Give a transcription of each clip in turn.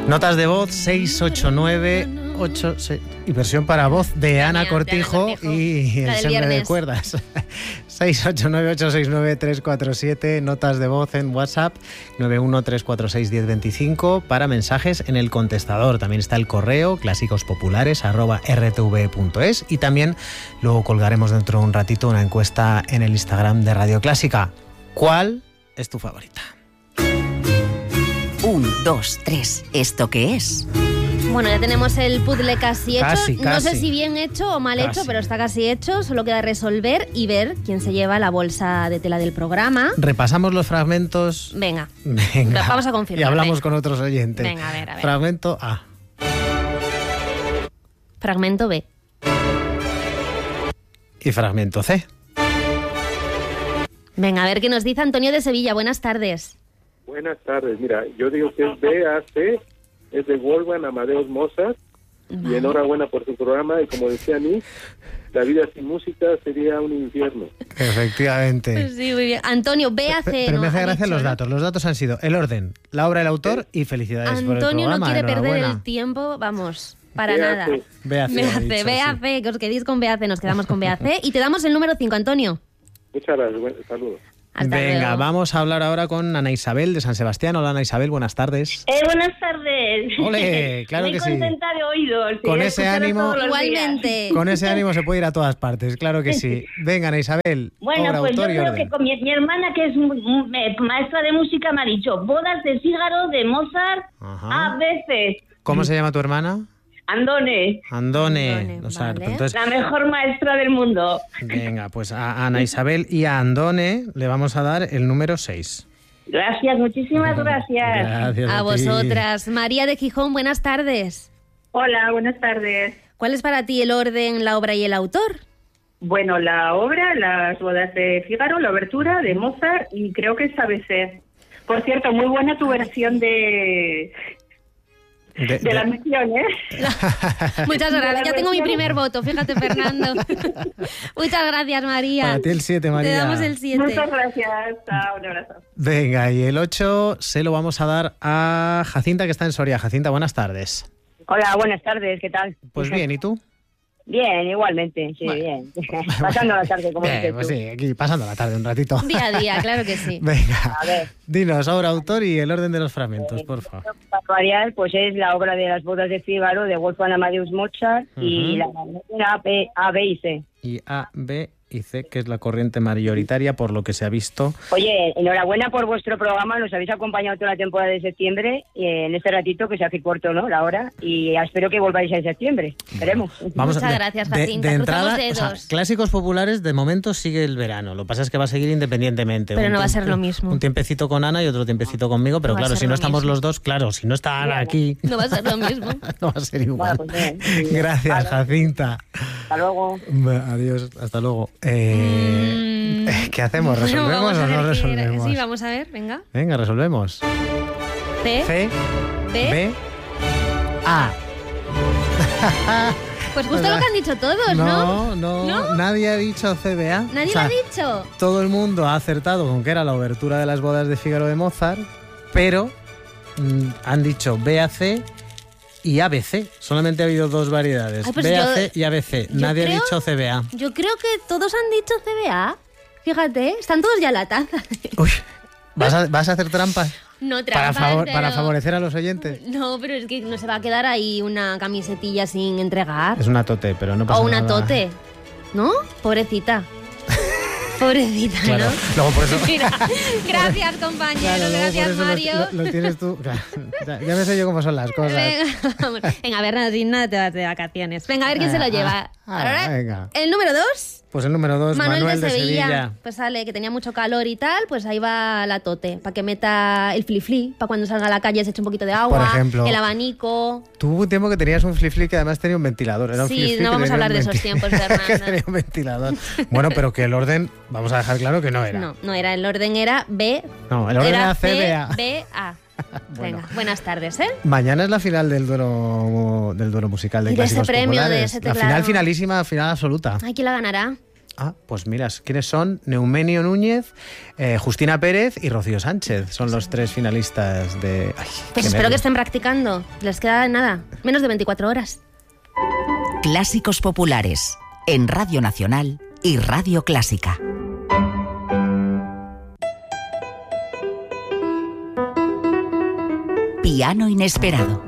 Notas de voz 68986 y versión para voz de Ana Cortijo y el ensemble de cuerdas. 689869347, notas de voz en WhatsApp 913461025 para mensajes en el contestador. También está el correo clásicosPopulares@rtv.es y también luego colgaremos dentro de un ratito una encuesta en el Instagram de Radio Clásica. ¿Cuál es tu favorita? 1, 2, 3. ¿Esto qué es? Bueno, ya tenemos el puzzle casi hecho. Casi. No sé si bien hecho o mal hecho, pero está casi hecho. Solo queda resolver y ver quién se lleva la bolsa de tela del programa. Repasamos los fragmentos. Venga. Vamos a confirmar. Y hablamos con otros oyentes. Venga, a ver. Fragmento A. Fragmento B. Y fragmento C. Venga, a ver qué nos dice Antonio de Sevilla. Buenas tardes. Buenas tardes. Mira, yo digo que es BAC, es de Wolfgang Amadeus Mozart. Y enhorabuena por su programa. Y como decía Nick, la vida sin música sería un infierno. Efectivamente. Pues sí, muy bien. Antonio, BAC. Pero me hace gracia los datos. Los datos han sido el orden, la obra del autor y felicidades por el Antonio programa. no quiere perder Enhorabuena. el tiempo, vamos, para BAC. nada. BAC, BAC, que os quedéis con BAC, nos quedamos con BAC. Y te damos el número 5, Antonio. Muchas gracias. Saludos. Hasta Venga, luego. vamos a hablar ahora con Ana Isabel de San Sebastián. Hola, Ana Isabel, buenas tardes. Buenas tardes. ¡Ole! Claro Muy que sí. contenta de oídos. Con ese ánimo- Igualmente. Con ese ánimo se puede ir a todas partes, claro que sí. Venga, Ana Isabel, Bueno, obra, pues yo autor y creo orden. que con mi hermana, que es maestra de música, me ha dicho Bodas de Fígaro de Mozart Ajá. a veces. ¿Cómo se llama tu hermana? Andone, Andone. O sea, vale. entonces, la mejor maestra del mundo. venga, pues a Ana Isabel y a Andone le vamos a dar el número 6. Gracias, muchísimas gracias. Gracias A ti. vosotras. María de Gijón, buenas tardes. Hola, buenas tardes. ¿Cuál es para ti el orden, la obra y el autor? Bueno, la obra, Las bodas de Fígaro, la obertura de Mozart y creo que es ABC. Por cierto, muy buena tu versión de la misión, ¿eh? Muchas gracias. Ya tengo mi primer voto, fíjate, Fernando. Muchas gracias, María. Para ti el 7, María. Te damos el 7. Muchas gracias. Chao, un abrazo. Venga, y el 8 se lo vamos a dar a Jacinta, que está en Soria. Jacinta, buenas tardes. Hola, buenas tardes, ¿qué tal? Pues bien, ¿y tú? Bien, igualmente, sí, Bueno. bien. Pasando la tarde, como Bien, dices pues tú. sí, aquí pasando la tarde un ratito. Día a día, claro que sí. Venga, A ver. dinos, obra, autor y el orden de los fragmentos, por favor. Para variar, pues es la obra de Las bodas de Fígaro de Wolfgang Amadeus Mozart y la A, B y C. Y A, B y C, que es la corriente mayoritaria, por lo que se ha visto. Oye, enhorabuena por vuestro programa, nos habéis acompañado toda la temporada de septiembre y en este ratito que se hace corto, ¿no? La hora, y espero que volváis en septiembre, esperemos. Muchas gracias, Jacinta. De Cruzamos entrada, dedos. o sea, clásicos populares, de momento sigue el verano. Lo que pasa es que va a seguir independientemente. Pero Un no va a tiempo- ser lo mismo. Un tiempecito con Ana y otro tiempecito conmigo, pero No va a claro, ser si no lo estamos mismo. los dos, claro, si no está Ana aquí, No va a ser lo mismo. no va a ser igual. Bueno, pues bien. Gracias, Jacinta. Hasta luego. Adiós, hasta luego. ¿Qué hacemos? Bueno, ¿Resolvemos vamos a o no ver qué era. resolvemos? Sí, vamos a ver, venga. Venga, resolvemos. C, C, B. B, A. Pues justo lo que han dicho todos, ¿no? No, nadie ha dicho CBA. Nadie O sea, lo ha dicho. Todo el mundo ha acertado con que era la obertura de las bodas de Fígaro de Mozart, pero han dicho BAC y ABC. Solamente ha habido dos variedades, Ay, pues BAC y ABC. Nadie creo- ha dicho CBA. Yo creo que todos han dicho CBA. Fíjate, están todos ya en la taza. Uy, ¿vas a hacer trampas? No Para, trampas, para pero- favorecer a los oyentes. No, pero es que no se va a quedar ahí una camisetilla sin entregar. Es una tote, pero no pasa O una nada. tote. ¿No? Pobrecita. Pobrecita, Claro, ¿no? luego por eso... Mira, gracias, compañero. Claro, luego gracias, por eso Mario. lo tienes tú. Claro, ya me sé yo cómo son las cosas. Venga, vamos. Venga, Bernardina, te vas de vacaciones. Venga, a ver quién se lo lleva. Ahora, venga. el número 2. Pues el número 2, Manuel de Sevilla. Pues sale, que tenía mucho calor y tal, pues ahí va la tote, para que meta el flifli, para cuando salga a la calle se eche un poquito de agua, Por ejemplo. el abanico. Tuvo un tiempo que tenías un flip que además tenía un ventilador. Era un Sí, flip-flip no que vamos a tenía hablar un de esos tiempos, Fernando. que tenía un ventilador. Bueno, pero que el orden, vamos a dejar claro que no era. No era, el orden era B. No, el orden era C, CBA. B, A. Bueno. Venga, buenas tardes, ¿eh? Mañana es la final del duelo musical de Y de ese Clásicos premio, de Populares. ese La teclado. final finalísima, final absoluta. Ay, ¿quién la ganará? Ah, pues mira, ¿quiénes son? Neumenio Núñez, Justina Pérez y Rocío Sánchez. Son los 3 finalistas de... Ay, pues espero que estén practicando. Les queda nada, menos de 24 horas. Clásicos populares, en Radio Nacional y Radio Clásica. Piano inesperado.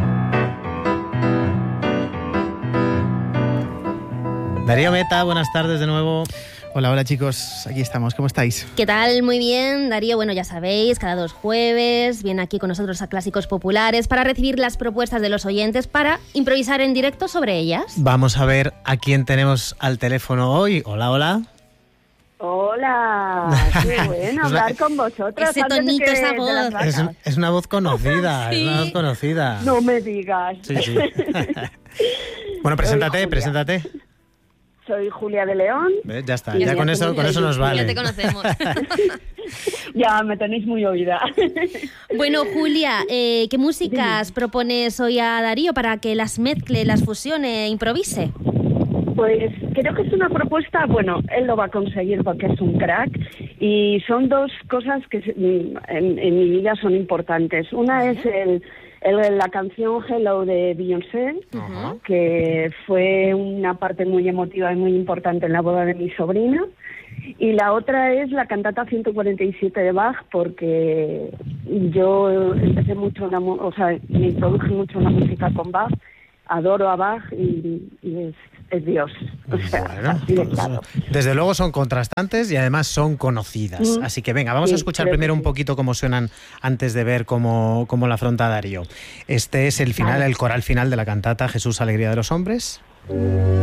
Darío Meta, buenas tardes de nuevo. Hola chicos, aquí estamos, ¿cómo estáis? ¿Qué tal? Muy bien, Darío. Bueno, ya sabéis, cada 2 jueves viene aquí con nosotros a Clásicos Populares para recibir las propuestas de los oyentes para improvisar en directo sobre ellas. Vamos a ver a quién tenemos al teléfono hoy. Hola, hola. Hola, qué bueno hablar con vosotros. Ese tonito, esa voz. Es una voz conocida, sí. Es una voz conocida. No me digas. Sí. Bueno, preséntate. Soy Julia de León. ¿Ves? Ya está, ya con eso nos vale. Ya te conocemos. Ya me tenéis muy oída. Bueno, Julia, ¿qué músicas propones hoy a Darío para que las mezcle, las fusione, improvise? Pues creo que es una propuesta, bueno, él lo va a conseguir porque es un crack y son 2 cosas que en mi vida son importantes. Una es la canción Hello de Beyoncé, que fue una parte muy emotiva y muy importante en la boda de mi sobrina. Y la otra es la cantata 147 de Bach, porque yo empecé mucho, me introduje mucho en la música con Bach. Adoro a Bach y es Dios. O sea, bueno, así de claro. Desde luego son contrastantes y además son conocidas. Así que venga, vamos a escuchar primero un poquito cómo suenan antes de ver cómo la afronta Darío. Este es el final, el coral final de la cantata Jesús, Alegría de los Hombres.